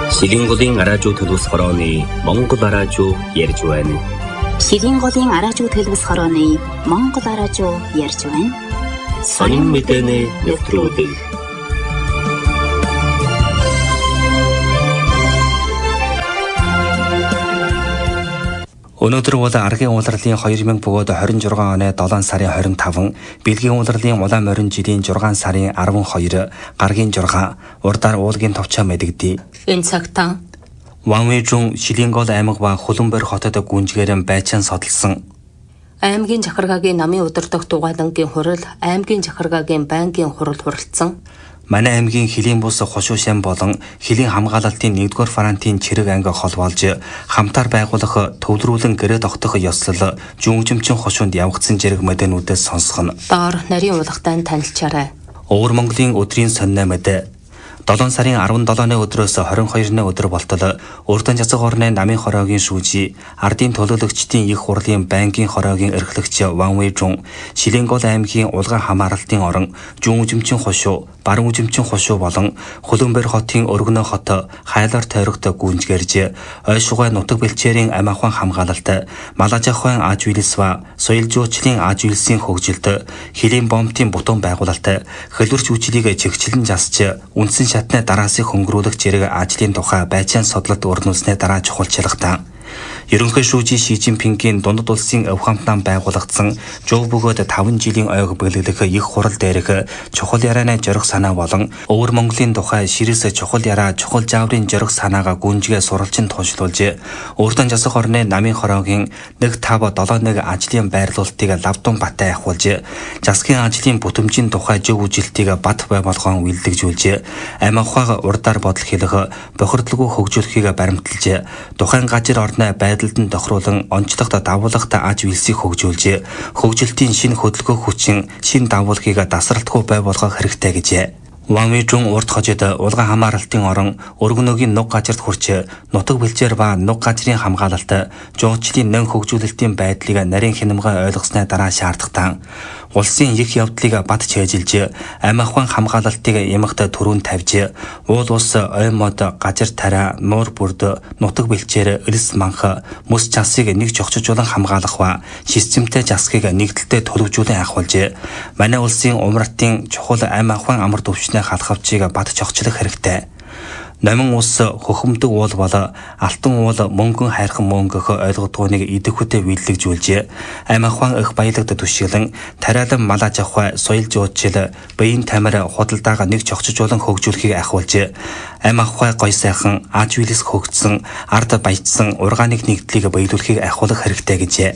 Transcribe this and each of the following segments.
Шилийн голын араажуу төлөвс хорооны Монгол араажуу ярьж байна. Шилийн голын араажуу төлөвс хорооны Монгол араажуу ярьж байна. Сонин мэдээний нэвтрүүлэг. Өнөөдөр бол аргийн улирлын 2026 оны 7 сарын 25, Бэлгийн улирлын улаан морин жилийн 6 сарын 12, гаргийн 6, урдаар уулгийн товчоо мэдэгдээ. Энэ цагтаа Ванвэжун Шилийн гол аймаг ба Хулунбэр хотод гүнжгээрэн байчаан содолсон. аймгийн захиргаагийн намын удирдах дугайлангийн хурал, аймгийн захиргаагийн байнгын хурал хуралдсан. Манай аймгийн Хилийн бус Хошуушан болон Хилийн хамгаалалтын 1-р фронтын чирэг анги холбоолж хамтаар байгуулах төвлөрүүлэн гэрээ тогтох ёслол жүнжимчин хошуунд явагдсан зэрэг мэдээнүүдээс сонсгоно. Доор нарийн уулгатай танилцаарай. Өвөр Монголын өдрийн сонин мэдээ. 7 сарын 17-ны өдрөөс 22-ны өдөр болтол Өртөн Жазаг орны намын хороогийн шүүжи, ардын төлөөлөгчдийн их хурлын байнгын хороогийн эрхлэгч Ванвэжун, Шилийн гол аймгийн улгаан хамааралтын орон, Жүн үжимчин хошуу, Баруун үжимчин хошуу болон Хулунбэр хотын Өргөнөө хот хайлаар тойрогт гүнжгэрж, ойшгой нутаг бэлчээрийн амь ахуйн хамгаалалт, малаж ахуйн аж үйлс ба соёл жуучлалын аж үйлсийн хөгжилд, Хилийн бомтын бутуун байгуулалт, хөлбөрч үйлчлэгийг чигчлэн засч, үндсэн шатны дараасыг хөнгөрүүлэх зэрэг ажлын тухай байчаан судлалт өрнүүлснээ дараа чухалчилгатай. Ерөнхий шүүжийн Ши Жинпингийн дундад улсын өв хамтан байгуулагдсан Жоо бөгөөд 5 жилийн ойг бэлгэлэх их хурал дээрх чухал ярианы зориг санаа болон Өвөр Монголын тухай ширэс чухал яраа чухал жаврын зориг санаагаа гүнжгээ сурвалжин туншлуулж, Өртөн Жазаг орны намын хороогийн 1571 ажлын байрлуулалтыг лавдун батай ахуулж, засгийн ажлын бүтэмжийн тухай зөв үжилтийг бат бай болгон үйлдэгжүүлж, амь ахуйг урдаар бодол хэлэх, бохирдлгүй хөгжүүлэхийг баримталж, тухайн газар орны байдалд нь тохируулан онцлогт давуулахт аж үйлсийг хөгжүүлж, хөгжилтийн шинэ хөдөлгөөх хүчин, шинэ давуулгыг дасралтгүй бай болгох хэрэгтэй гэжээ. Ванвэжун урд хожид улгаан хамааралтын орон Өргөнөөгийн нуг газарт хүрч нутаг бэлчээр ба нуг газрын хамгаалалт, жуулчлалын нэн хөгжүүлэлтийн байдлыг нарийн хянамгай ойлгосны дараа шаардлагатай улсын их явдлыг бат чэйжилж, амь ахуйн хамгаалалтыг ямагт төрүүн тавьж, уул ус, ой мод, газар тарай, нуур бүрд, нутаг бэлчээр, элс манх, мөс часыг нэг жогчжуулан хамгаалах ба системтэй засгийг нэгдэлтэй төлөвжүүлэн ахуулж, манай улсын умартын чухал амь ахуйн амар төвчний халахвчийг бат чогчлох хэрэгтэй. Номин ус хөхөмдөг уул бол алтан уул мөнгөн хайрхан мөнгөх ойлгодгооныг идэвхтэй виллэгжүүлж, амь ахуйн их баялагд түшиглэн тариалан малаж ахуй соёл жуулчил биеийн тамир худалдаага нэг чогчжуулан хөгжүүлэхийг ахуулж, амь ахуй гой сайхан аж үйлс хөгжсөн ард баяжсан ургааныг нэгдлийг баялуулахыг ахуулах хэрэгтэй гэжээ.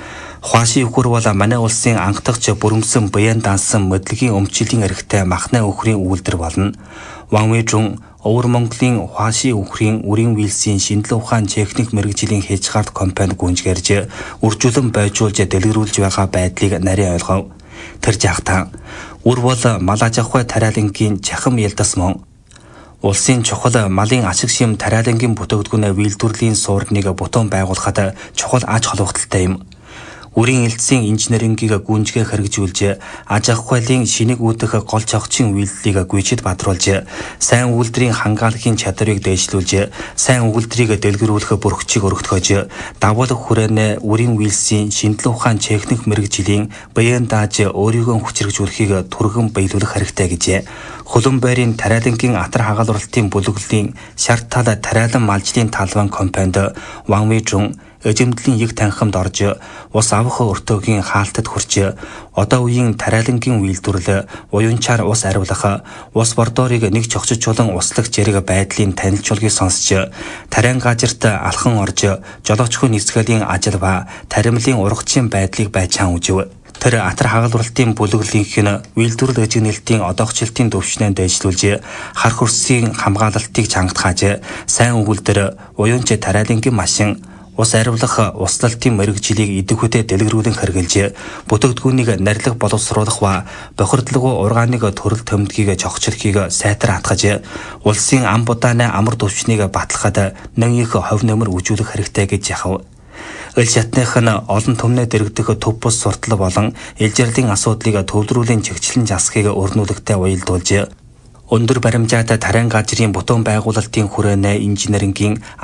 Хуаши өхөр бол манай улсын анхдагч бүрэмсэн баян дансан мэдлэгийн өмчлөлийн эрхтэй махны өхрийн үйлдвэр болно. Ванвэжун Өвөр Монголын Хуаши өхрийн үрийн үйлсийн шинжилгээ ухаан техник мэргэжлийн хязгаарт компани гүнжгэрж, үржүүлэн бойжуулж дэлгэрүүлж байгаа байдлыг нарийн ойлгов. Тэр жагтаа үр бол малаж ахуй тариалангийн чахам ялдас мөн улсын чухал малын ашиг шим тариалангийн бүтээгдэхүүн үйлдвэрлэлийн суурныг бутуун байгуулахад чухал аж холбогдолтой юм. Үрийн элдсийн инженерингийг гүнжгээ хэрэгжүүлж, аж ахуйлын шинийг үүдэх гол цогцын үйлдэлийг гүйцэд бадруулж, сайн үйлдвэрийн хангалтын чадварыг дээшлүүлж, сайн үйлдвэрийг дэлгэрүүлэх бүрхчийг өргөтгөж, давуулах хүрээнэ үрийн үйлсийн шинжилгээ ухаан техник мэргэжлийн баян дааж өөрийгөө хүчрхжүүлэхийг түргэн биелүүлэх хэрэгтэй гэжээ. Хулунбэрийн тариалангийн атар хагалруулалтын бүлэглэлийн шарт тал тариалан малжлын талбайн компанид Ванвэжун эжимдлийн их танхимд орж, ус авах өртөөгийн хаалтад хүрч, одоо үеийн тариалангийн үйлдвэрлэл, уянчаар ус ариулах, ус бордорыг нэг чогчжуулан услах зэрэг байдлын танилцуулгыг сонсч, тариан газарт алхан орж, жолоочгүй нисгэлийн ажил ба таримлын ургачийн байдлыг байчаан үзв. Тэр атар хагалруулалтын бүлэглэлийнх нь үйлдвэрлэл эжигнэлтийн одоогчлалтын төвчнөнд дэвшлүүлж, хар хөрсийн хамгаалалтыг чангатгааж, сайн өгүүлдэр, уянч тариалангийн машин, ус ариулах услалтын мэргэжлийг идэвхтэй дэлгэрүүлэн хэрэгжилж, бүтээгдэхүүнийг нарилга боловсруулах ба бохирдлого ургааныг төрөл төмдгийг чогчлохыг сайтар хатгаж, улсын ам будааны амар төвчнийг батлахад нэн их хов нөмөр үжүүлэх хэрэгтэй гэж яхав. Эл шатных нь олон төмнөө дэрэгдэх төв бус суртал болон элжирлийн асуудлыг төвлөрүүлийн чигчлэн засахыг өрнүүлэхтэй уялдуулж, Өндөр баримжаатай тарайн газрын бутуун байгуулалтын хүрээний инженерингийн